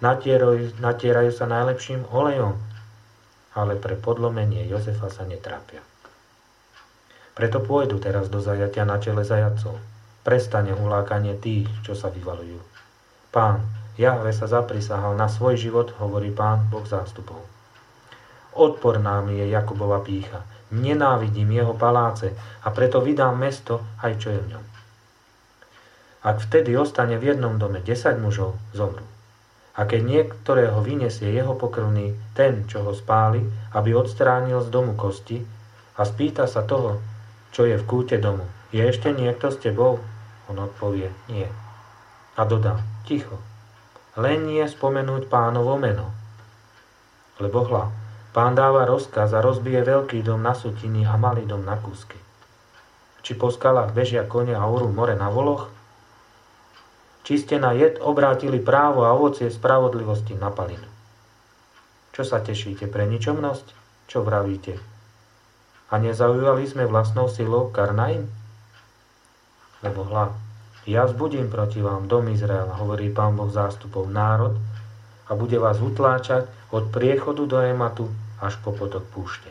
natierajú sa najlepším olejom, ale pre podlomenie Jozefa sa netrápia. Preto pôjdu teraz do zajatia na čele zajatcov. Prestane ulákanie tých, čo sa vyvalujú. Pán, Jahve sa zaprisahal na svoj život, hovorí Pán, Boh zástupov. Odporná mi je Jakubova pýcha, nenávidím jeho paláce a preto vydám mesto, aj čo je v ňom. Ak vtedy ostane v jednom dome 10 mužov, zomrú. A keď niektorého vyniesie jeho pokrvný, ten, čo ho spáli, aby odstránil z domu kosti a spýta sa toho, čo je v kúte domu, je ešte niekto s tebou? On odpovie, nie. A dodá, ticho, len nie spomenúť Pánovo meno. Lebo hľa, Pán dáva rozkaz a rozbije veľký dom na sutiny a malý dom na kúsky. Či po skalách bežia kone a orú more na voloch? Či ste na jed obrátili právo a ovocie spravodlivosti na palinu? Čo sa tešíte pre ničomnosť? Čo vravíte? A nezaujali sme vlastnou silou Karnaim? Lebo hľa, ja vzbudím proti vám dom Izraela, hovorí Pán Boh zástupov, národ, a bude vás utláčať od priechodu do Ematu až po potok púšte.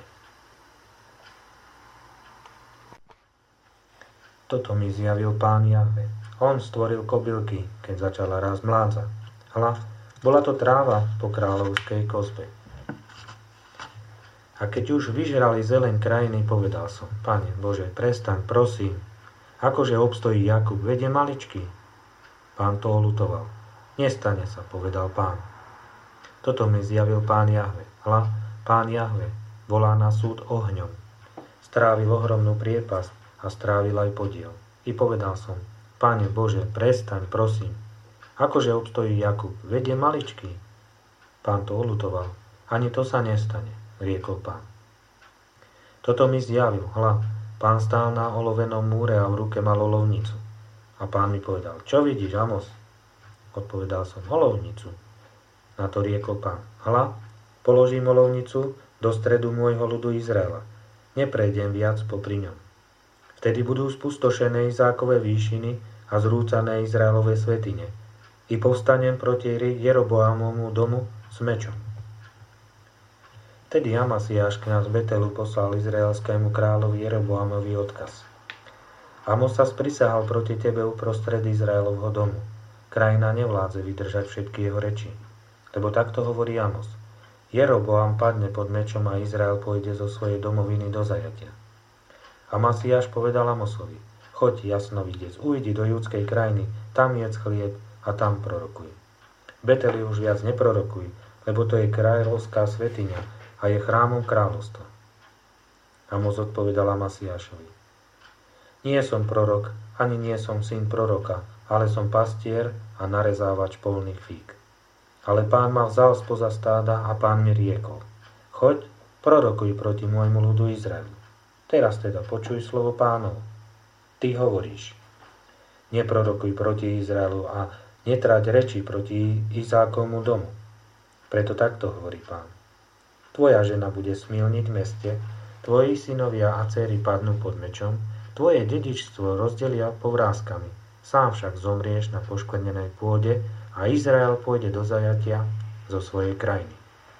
Toto mi zjavil Pán Jahve. On stvoril kobylky, keď začala rásť mládza. Hľa, bola to tráva po kráľovskej kozbe. A keď už vyžrali zeleň krajiny, povedal som, Pane Bože, prestaň, prosím, akože obstojí Jakub, veď je maličký. Pán to oľutoval. Nestane sa, povedal Pán. Toto mi zjavil Pán Jahve. Hľa, Pán Jahve volá na súd ohňom. Strávil ohromnú priepasť a strávil aj podiel. I povedal som, Pane Bože, prestaň, prosím, akože obstojí Jakub, veď je maličký. Pán to oľutoval. Ani to sa nestane, riekol Pán. Toto mi zjavil. Hľa, Pán stál na olovenom múre a v ruke mal olovnicu. A Pán mi povedal, čo vidíš, Amos? Odpovedal som, olovnicu. Na to riekol Pán, hľa, položím olovnicu do stredu môjho ľudu Izraela. Neprejdem viac popri ňom. Vtedy budú spustošené Izákove výšiny a zrúcané Izraelove svätyne. I povstanem proti Jeroboamovmu domu s mečom. Vtedy Amasiáš kňaz Betelu poslal izraelskému kráľovi Jeroboamovi odkaz. Amos sa sprisahal proti tebe uprostred Izraelovho domu. Krajina nevládze vydržať všetky jeho reči. Lebo takto hovorí Amos. Jeroboam padne pod mečom a Izrael pôjde zo svojej domoviny do zajatia. Amasiáš povedal Amosovi, choď jasnovidec, ujdi do judskej krajiny, tam jedz chlieb a tam prorokuj. Beteli už viac neprorokuj, lebo to je kráľovská svätyňa a je chrámom kráľovstva. Amos odpovedal Amasiášovi, nie som prorok, ani nie som syn proroka, ale som pastier a narezávač polných fík. Ale Pán ma vzal spoza stáda a Pán mi riekol, choď, prorokuj proti môjmu ľudu Izraelu. Teraz teda počuj slovo Pánov. Ty hovoríš, neprorokuj proti Izraelu a netrať reči proti Izákovmu domu. Preto takto hovorí Pán. Tvoja žena bude smilniť v meste, tvoji synovia a dcéry padnú pod mečom, tvoje dedičstvo rozdelia povrázkami, sám však zomrieš na poškvrnenej pôde a Izrael pôjde do zajatia zo svojej krajiny.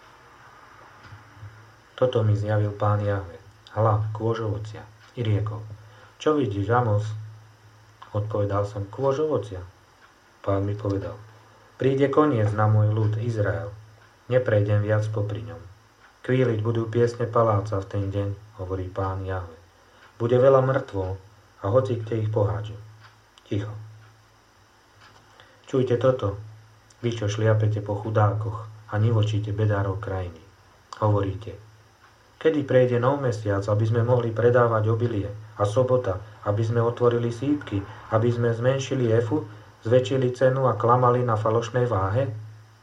Toto mi zjavil Pán Jahve. Hľa, kôž ovocia. I riekol, čo vidíš, Amos? Odpovedal som, kôž ovocia. Pán mi povedal, príde koniec na môj ľud Izrael. Neprejdem viac popri ňom. Kvíliť budú piesne paláca v ten deň, hovorí Pán Jahve. Bude veľa mŕtvol a hoci kde ich pohádžu. Ticho. Čujte toto, vy, čo šliapete po chudákoch a nivočíte bedárov krajiny. Hovoríte, kedy prejde nov mesiac, aby sme mohli predávať obilie, a sobota, aby sme otvorili sípky, aby sme zmenšili efu, zväčšili cenu a klamali na falošnej váhe?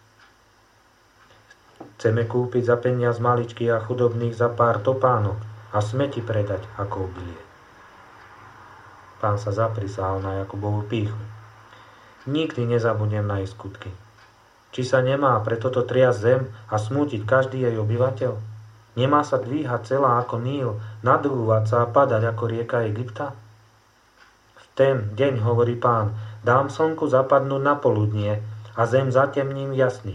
Chceme kúpiť za peniaz maličkých a chudobných za pár topánok a smeti predať ako obilie. Pán sa zaprisahal na Jakubovu pýchu. Nikdy nezabudnem na jej skutky. Či sa nemá pre toto triasť zem a smútiť každý jej obyvateľ? Nemá sa dvíhať celá ako Níl, nadúvať sa a padať ako rieka Egypta? V ten deň, hovorí Pán, dám slnku zapadnúť na poludnie a zem zatemním jasným.